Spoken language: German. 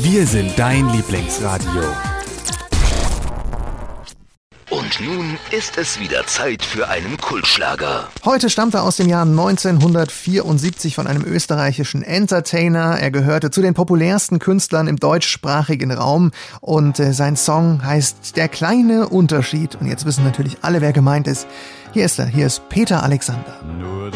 Wir sind dein Lieblingsradio. Und nun ist es wieder Zeit für einen Kultschlager. Heute stammt er aus dem Jahr 1974 von einem österreichischen Entertainer. Er gehörte zu den populärsten Künstlern im deutschsprachigen Raum und sein Song heißt Der kleine Unterschied. Und jetzt wissen natürlich alle, wer gemeint ist. Hier ist er, hier ist Peter Alexander. Nur